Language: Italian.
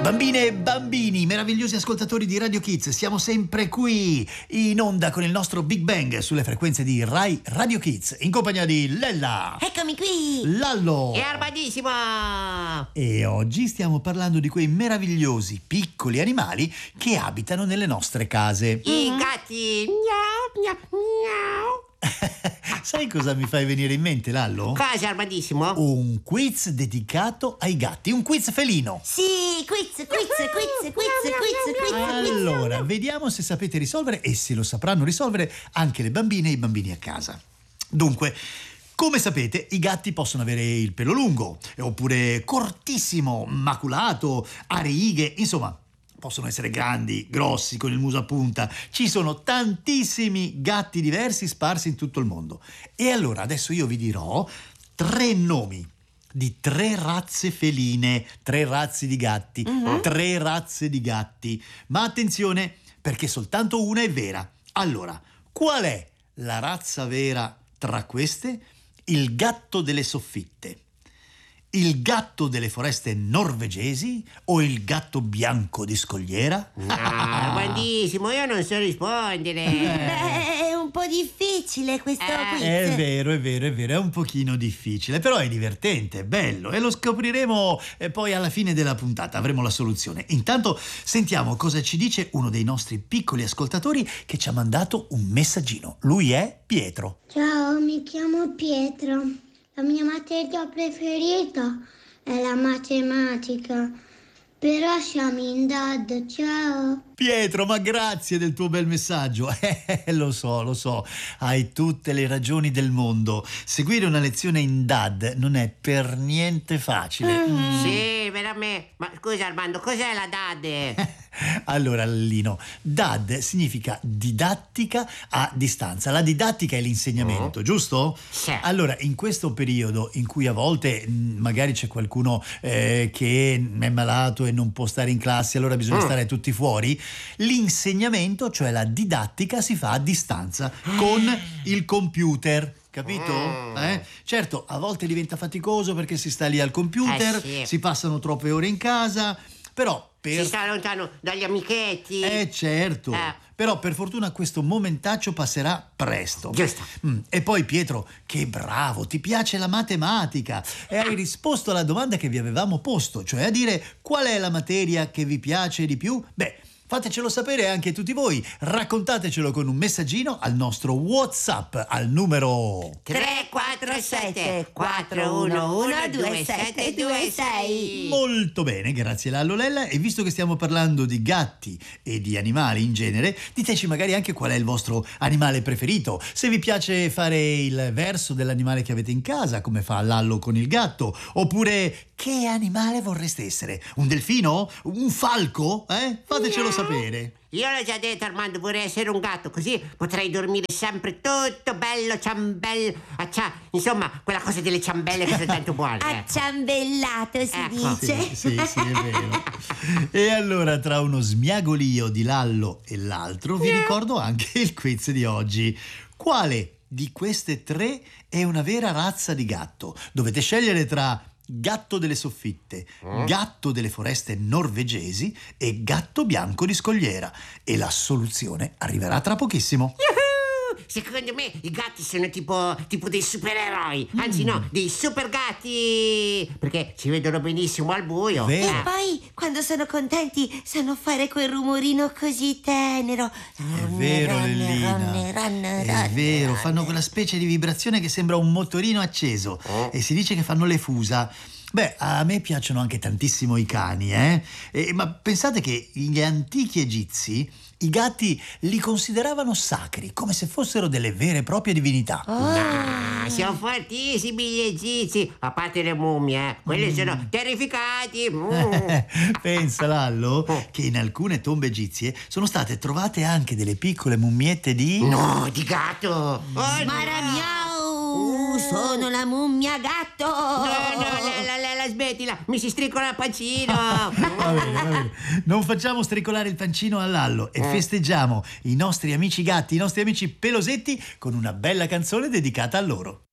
Bambine e bambini, meravigliosi ascoltatori di Radio Kids, siamo sempre qui in onda con il nostro Big Bang sulle frequenze di Rai Radio Kids in compagnia di Lella. Eccomi qui! Lallo. E Armadissimo! E oggi stiamo parlando di quei meravigliosi piccoli animali che abitano nelle nostre case. I gatti! Miau, miau, miau! Sai cosa mi fai venire in mente, Lallo? Cosa, Armadissimo? Un quiz dedicato ai gatti, un quiz felino. Sì, quiz. Allora, vediamo se sapete risolvere e se lo sapranno risolvere anche le bambine e i bambini a casa. Dunque, come sapete, i gatti possono avere il pelo lungo, oppure cortissimo, maculato, a righe, insomma, possono essere grandi, grossi, con il muso a punta. Ci sono tantissimi gatti diversi sparsi in tutto il mondo. E allora, adesso io vi dirò 3 nomi di 3 razze feline, 3 razze di gatti, 3 razze di gatti. Ma attenzione, perché soltanto una è vera. Allora, qual è la razza vera tra queste? Il gatto delle soffitte, il gatto delle foreste norvegesi o il gatto bianco di scogliera? Armadissimo, io non so rispondere. Beh, è un po' difficile questo quiz. È vero, è un pochino difficile, però è divertente, è bello e lo scopriremo poi alla fine della puntata, avremo la soluzione. Intanto sentiamo cosa ci dice uno dei nostri piccoli ascoltatori che ci ha mandato un messaggino. Lui è Pietro. Ciao, mi chiamo Pietro. La mia materia preferita è la matematica, però siamo in DAD, ciao. Pietro, ma grazie del tuo bel messaggio. Lo so, hai tutte le ragioni del mondo. Seguire una lezione in DAD non è per niente facile. Sì, veramente. Ma scusa, Armando, cos'è la DAD? Allora, Lino, DAD significa didattica a distanza. La didattica è l'insegnamento, giusto? Sì. Allora, in questo periodo in cui a volte magari c'è qualcuno che è malato e non può stare in classe, allora bisogna stare tutti fuori, l'insegnamento, cioè la didattica, si fa a distanza con il computer. Capito? Certo, a volte diventa faticoso perché si sta lì al computer, sì. si passano troppe ore in casa, però Si sta lontano dagli amichetti. certo. Però per fortuna questo momentaccio passerà presto. Giusto. E poi Pietro, che bravo, ti piace la matematica e hai risposto alla domanda che vi avevamo posto, cioè a dire qual è la materia che vi piace di più? Beh, fatecelo sapere anche tutti voi, raccontatecelo con un messaggino al nostro WhatsApp al numero 347 411 2726. Molto bene, grazie Lallo Lella. E visto che stiamo parlando di gatti e di animali in genere, diteci magari anche qual è il vostro animale preferito. Se vi piace fare il verso dell'animale che avete in casa, come fa Lallo con il gatto, oppure che animale vorreste essere? Un delfino? Un falco? Fatecelo sapere. Io l'ho già detto, Armando, vorrei essere un gatto, così potrei dormire sempre tutto bello, ciambello, insomma, quella cosa delle ciambelle che sono tanto buone. Acciambellato si dice. Sì, è vero. E allora, tra uno smiagolio di Lallo e l'altro, vi ricordo anche il quiz di oggi. Quale di queste 3 è una vera razza di gatto? Dovete scegliere tra gatto delle soffitte, gatto delle foreste norvegesi e gatto bianco di scogliera. E la soluzione arriverà tra pochissimo. Secondo me i gatti sono tipo dei supereroi, anzi no, dei super gatti, perché ci vedono benissimo al buio. Vero. E poi, quando sono contenti, sanno fare quel rumorino così tenero. È vero, Lellina. È vero, fanno quella specie di vibrazione che sembra un motorino acceso e si dice che fanno le fusa. Beh, a me piacciono anche tantissimo i cani, ma pensate che gli antichi egizi i gatti li consideravano sacri, come se fossero delle vere e proprie divinità. Sono fortissimi gli egizi, a parte le mummie, quelli sono terrificati. Pensa, Lallo, che in alcune tombe egizie sono state trovate anche delle piccole mummiette di... No, di gatto. Maramiau, sono la mummia gatto. No, smettila, mi si stricola il pancino. Va bene. Non facciamo stricolare il pancino a Lallo e festeggiamo i nostri amici gatti, i nostri amici pelosetti con una bella canzone dedicata a loro.